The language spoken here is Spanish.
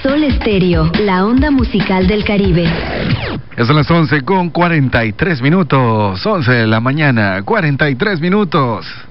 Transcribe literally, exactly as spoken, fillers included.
Sol Estéreo, la onda musical del Caribe. Ya son las once con cuarenta y tres minutos, once de la mañana, cuarenta y tres minutos.